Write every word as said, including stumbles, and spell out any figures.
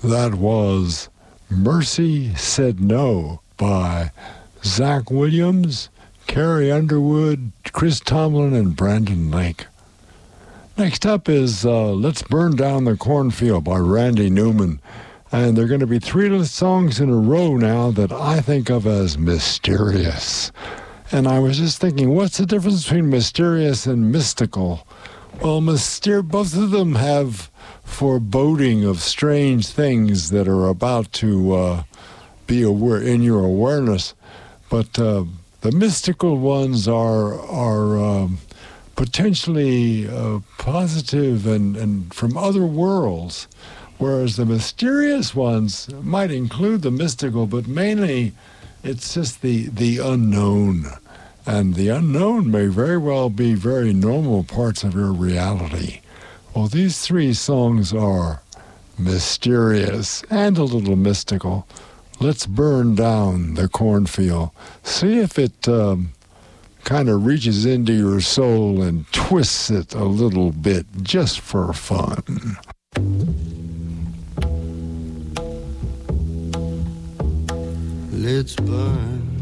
That was Mercy Said No by Zach Williams, Carrie Underwood, Chris Tomlin, and Brandon Lake. Next up is uh, Let's Burn Down the Cornfield by Randy Newman. And there are going to be three songs in a row now that I think of as mysterious. And I was just thinking, what's the difference between mysterious and mystical? Well, myster- both of them have foreboding of strange things that are about to uh, be aware in your awareness. But uh, the mystical ones are are um, potentially uh, positive and, and from other worlds, whereas the mysterious ones might include the mystical, but mainly it's just the, the unknown. And the unknown may very well be very normal parts of your reality. Well, these three songs are mysterious and a little mystical. Let's burn down the cornfield. See if it um, kind of reaches into your soul and twists it a little bit just for fun. Let's burn